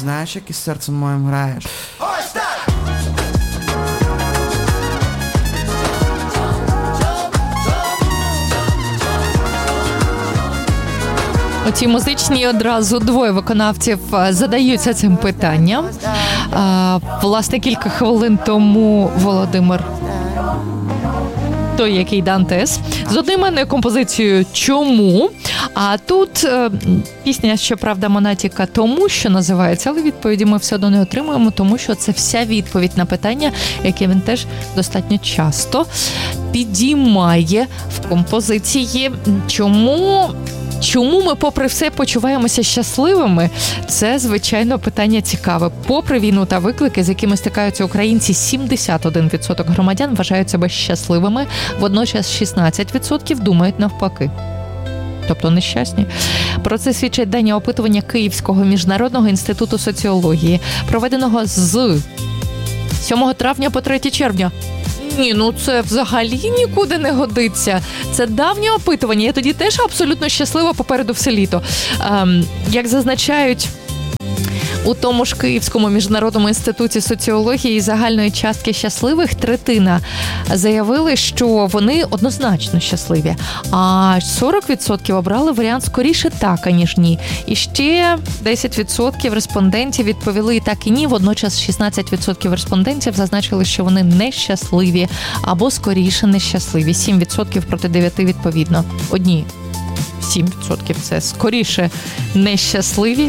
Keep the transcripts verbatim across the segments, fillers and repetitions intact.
знаєш, як із серцем моїм граєш. Ось так! Оці музичні одразу двоє виконавців задаються цим питанням. А, власне, кілька хвилин тому Володимир, той, який Дантес, з одноіменною композицією «Чому?». А тут е, пісня, щоправда, Монатіка «Тому», що називається, але відповіді ми все одно не отримуємо, тому що це вся відповідь на питання, яке він теж достатньо часто підіймає в композиції. Чому... Чому ми, попри все, почуваємося щасливими? Це, звичайно, питання цікаве. Попри війну та виклики, з якими стикаються українці, сімдесят один відсоток громадян вважають себе щасливими, водночас шістнадцять відсотків думають навпаки. Тобто нещасні. Про це свідчать дані опитування Київського міжнародного інституту соціології, проведеного з сьомого травня по третє червня. Ні, ну це взагалі нікуди не годиться. Це давнє опитування. Я тоді теж абсолютно щаслива, попереду все літо. Ем, як зазначають у тому ж Київському міжнародному інституті соціології, загальної частки щасливих третина заявили, що вони однозначно щасливі. А сорок відсотків обрали варіант скоріше так, аніж ні. І ще десять відсотків респондентів відповіли і так, і ні. Водночас шістнадцять відсотків респондентів зазначили, що вони нещасливі або скоріше нещасливі. сім відсотків проти дев'яти відповідно. Одні сім відсотків це скоріше нещасливі.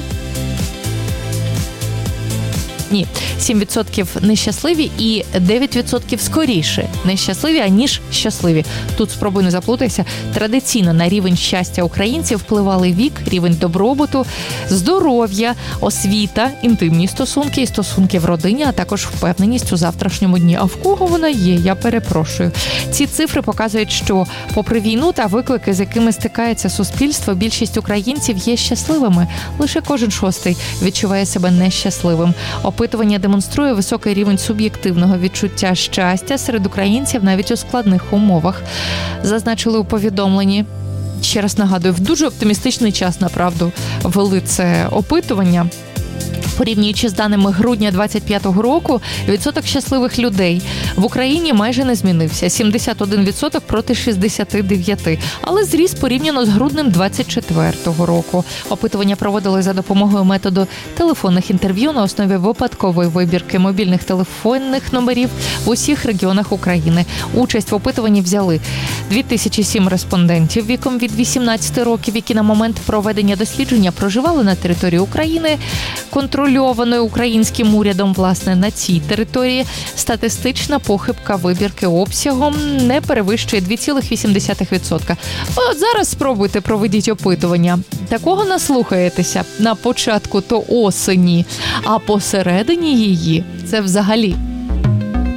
Ні, сім відсотків нещасливі і дев'ять відсотків скоріше нещасливі, аніж щасливі. Тут спробуй не заплутайся. Традиційно на рівень щастя українців впливали вік, рівень добробуту, здоров'я, освіта, інтимні стосунки і стосунки в родині, а також впевненість у завтрашньому дні. А в кого вона є? Я перепрошую. Ці цифри показують, що попри війну та виклики, з якими стикається суспільство, більшість українців є щасливими. Лише кожен шостий відчуває себе нещасливим. Опитування демонструє високий рівень суб'єктивного відчуття щастя серед українців навіть у складних умовах. Зазначили у повідомленні. Ще раз нагадую, в дуже оптимістичний час, направду, вели це опитування. Порівнюючи з даними грудня двадцять п'ятого року, відсоток щасливих людей в Україні майже не змінився – сімдесят один відсоток проти шістдесят дев'ять. Але зріс порівняно з груднем двадцять четвертого року. Опитування проводили за допомогою методу телефонних інтерв'ю на основі випадкової вибірки мобільних телефонних номерів в усіх регіонах України. Участь в опитуванні взяли дві тисячі сім респондентів віком від вісімнадцяти років, які на момент проведення дослідження проживали на території України, контрольованої українським урядом, власне, на цій території. Статистична похибка вибірки обсягом не перевищує два цілих вісім десятих відсотка. От зараз спробуйте проведіть опитування. Такого наслухаєтеся на початку то осені, а посередині її це взагалі